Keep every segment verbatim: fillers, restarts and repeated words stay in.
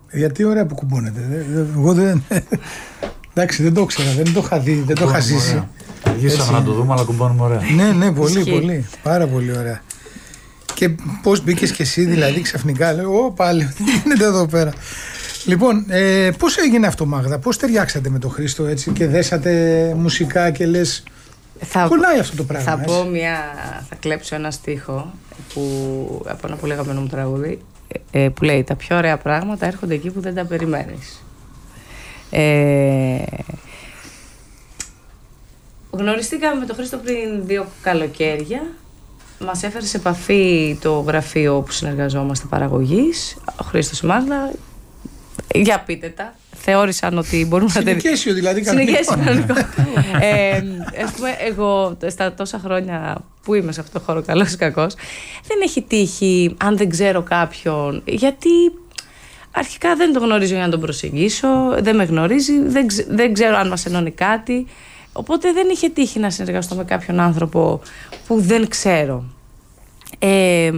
Γιατί ωραία που κουμπώνετε. Εγώ δεν. Εντάξει, δεν το ήξερα, δεν το είχα δει, δεν το είχα ζήσει. Αργήσαμε να το δούμε, αλλά κουμπώνουμε ωραία. Ναι, ναι, πολύ, πολύ. Πάρα πολύ ωραία. Και πώς μπήκες και εσύ, δηλαδή ξαφνικά, λέω, Ω πάλι, τι γίνεται εδώ πέρα. Λοιπόν, ε, πώς έγινε αυτό, Μάγδα, πώς ταιριάξατε με τον Χρήστο έτσι και δέσατε μουσικά και λες. Θα, κολλάει αυτό το πράγμα. Θα έτσι. πω μια. Θα κλέψω ένα στίχο που, από ένα πολύ αγαπημένο μου τραγούδι ε, που λέει: τα πιο ωραία πράγματα έρχονται εκεί που δεν τα περιμένεις. Ε, γνωριστήκαμε με τον Χρήστο πριν δύο καλοκαίρια. Μας έφερε σε επαφή το γραφείο που συνεργαζόμαστε παραγωγής, ο Χρήστος η Μάγδα. Για πείτε τα. Θεώρησαν ότι μπορούμε να τα. Συνοικέσιο δηλαδή. Συνοικέσιο κανονικό. ε, ας πούμε, εγώ στα τόσα χρόνια που είμαι σε αυτό το χώρο, καλός ή κακός, δεν έχει τύχει αν δεν ξέρω κάποιον. Γιατί αρχικά δεν το γνωρίζω για να τον προσεγγίσω, δεν με γνωρίζει, δεν, ξε, δεν ξέρω αν μας ενώνει κάτι. Οπότε δεν είχε τύχει να συνεργαστώ με κάποιον άνθρωπο που δεν ξέρω. Ε,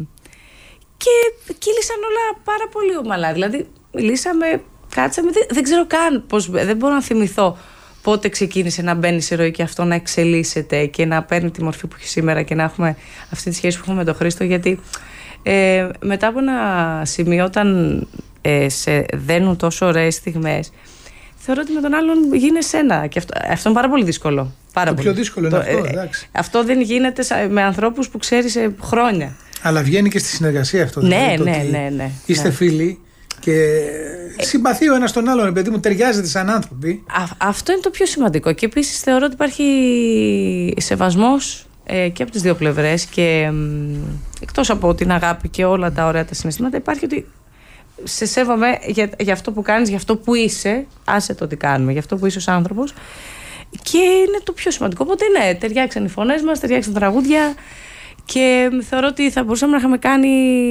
και κύλησαν όλα πάρα πολύ ομαλά. Δηλαδή, μιλήσαμε, κάτσαμε, δεν, δεν ξέρω καν πώς, δεν μπορώ να θυμηθώ πότε ξεκίνησε να μπαίνει σε ροή και αυτό να εξελίσσεται και να παίρνει τη μορφή που έχει σήμερα και να έχουμε αυτή τη σχέση που έχουμε με τον Χρήστο. Γιατί ε, μετά από ένα σημείο, όταν ε, σε δένουν τόσο ωραίες στιγμές, θεωρώ ότι με τον άλλον γίνεσαι ένα. Και αυτό, αυτό είναι πάρα πολύ δύσκολο. Πάρα το πολύ. πιο δύσκολο είναι το, αυτό. Ε, εντάξει. αυτό δεν γίνεται με ανθρώπους που ξέρεις χρόνια. Αλλά βγαίνει και στη συνεργασία αυτό. Ναι, δηλαδή, ναι, ναι, ναι, ναι. Είστε ναι. φίλοι και συμπαθεί ο ένας τον άλλον, παιδί μου, ταιριάζετε σαν άνθρωποι. Α, αυτό είναι το πιο σημαντικό. Και επίσης θεωρώ ότι υπάρχει σεβασμός ε, και από τις δύο πλευρές και μ, εκτός από την αγάπη και όλα τα ωραία τα συναισθήματα, υπάρχει ότι σε σέβομαι για, για αυτό που κάνεις, για αυτό που είσαι, άσε το τι κάνουμε, για αυτό που είσαι ως άνθρωπος, και είναι το πιο σημαντικό. Οπότε ναι, ταιριάξαν οι φωνές μας, ταιριάξαν τα τραγούδια και θεωρώ ότι θα μπορούσαμε να είχαμε κάνει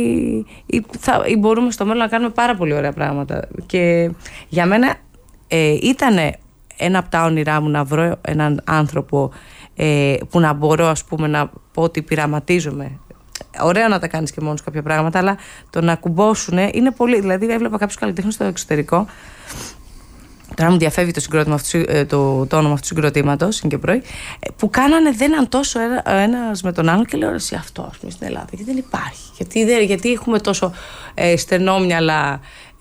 ή, θα, ή μπορούμε στο μέλλον να κάνουμε πάρα πολύ ωραία πράγματα. Και για μένα ε, ήταν ένα από τα όνειρά μου να βρω έναν άνθρωπο ε, που να μπορώ, ας πούμε, να πω ότι πειραματίζομαι. Ωραίο να τα κάνεις και μόνος κάποια πράγματα, αλλά το να κουμπώσουνε είναι πολύ. Δηλαδή, έβλεπα κάποιους καλλιτέχνες στο εξωτερικό. Τώρα μου διαφεύγει το, συγκρότημα αυτού, το, το όνομα αυτού του συγκροτήματος, είναι και πρωί, που κάνανε δέναν τόσο ο ένας με τον άλλο και λέω: εσύ αυτό, ας πούμε, στην Ελλάδα, γιατί δεν υπάρχει. Γιατί, δεν, γιατί έχουμε τόσο ε, στενόμυαλα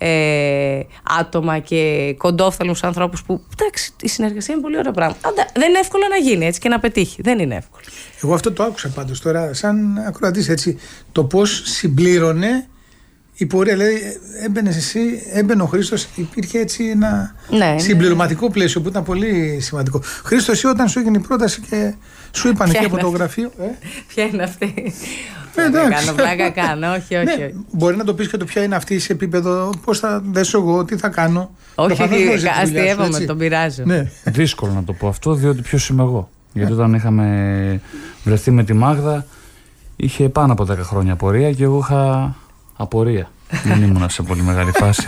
ε, άτομα και κοντόφθαλμους ανθρώπους που. Εντάξει, η συνεργασία είναι πολύ ωραίο πράγμα. Άντα, δεν είναι εύκολο να γίνει έτσι και να πετύχει. Δεν είναι εύκολο. Εγώ αυτό το άκουσα πάντως τώρα, σαν ακροατής, έτσι. Το πώς συμπλήρωνε η πορεία. Δηλαδή, έμπαινε εσύ, έμπαινε ο Χρήστος, υπήρχε έτσι ένα ναι, συμπληρωματικό πλαίσιο που ήταν πολύ σημαντικό. Χρήστο, εσύ όταν σου έγινε η πρόταση και σου είπαν εκεί από το γραφείο. Ε? Ποια είναι αυτή. Ε, πλάκα κάνω, πλάκα κάνω, όχι, όχι. Ναι, όχι. Μπορεί να το πεις και το ποια είναι αυτή σε επίπεδο, πώς θα δέσω εγώ, τι θα κάνω. Όχι, αστείευομαι, τον πειράζω. Ναι. Δύσκολο να το πω αυτό, διότι ποιος είμαι εγώ. Γιατί όταν είχαμε βρεθεί με τη Μάγδα, είχε πάνω από δέκα χρόνια απορία και εγώ είχα απορία. Δεν ήμουνα σε πολύ μεγάλη φάση.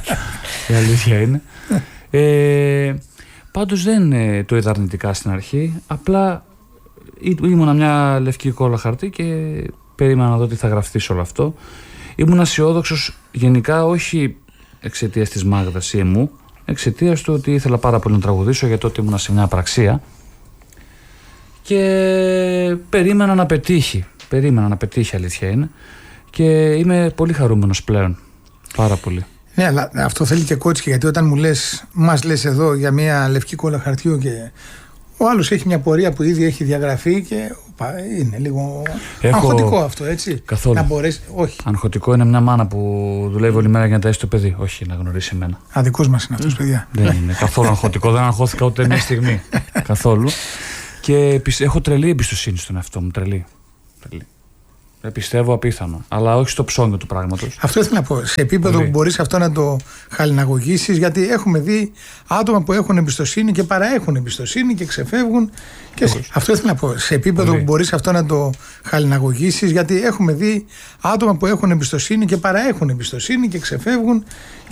Η αλήθεια είναι. Ε, πάντως δεν το είδα αρνητικά στην αρχή. Απλά ήμουνα μια λευκή κόλλα χαρτί και περίμενα να δω τι θα γραφτεί σε όλο αυτό. Ήμουν αισιόδοξος γενικά, όχι εξαιτίας της Μάγδας ή εμού, εξαιτίας του ότι ήθελα πάρα πολύ να τραγουδήσω, γιατί τότε ήμουνα σε μια απραξία και περίμενα να πετύχει. Περίμενα να πετύχει, αλήθεια είναι. Και είμαι πολύ χαρούμενος πλέον. Πάρα πολύ. Ναι, αλλά αυτό θέλει και κότσικη, γιατί όταν μου λες, μας λες εδώ για μια λευκή κόλλα χαρτιού και ο άλλος έχει μια πορεία που ήδη έχει διαγραφεί και είναι λίγο Έχω... αγχωτικό αυτό, έτσι. Καθόλου. Να μπορέσει, όχι. Αγχωτικό είναι μια μάνα που δουλεύει όλη μέρα για να ταΐσει το παιδί. Όχι, να γνωρίσει εμένα. Αδικός μας είναι αυτός, παιδιά. Δεν είναι καθόλου αγχωτικό, δεν αγχώθηκα ούτε μια στιγμή. Καθόλου. Και έχω τρελή εμπιστοσύνη στον εαυτό μου. Τρελή. τρελή. Πιστεύω απίθανο, αλλά όχι στο ψώνιο του πράγματος. Αυτό ήθελα να πω. Σε επίπεδο Πολύ. που μπορείς αυτό να το χαλιναγωγήσεις, γιατί έχουμε δει άτομα που έχουν εμπιστοσύνη και παραέχουν εμπιστοσύνη και ξεφεύγουν. Και σε... Αυτό ήθελα να πω. Σε επίπεδο Πολύ. που μπορείς αυτό να το χαλιναγωγήσεις, γιατί έχουμε δει άτομα που έχουν εμπιστοσύνη και παραέχουν εμπιστοσύνη και ξεφεύγουν.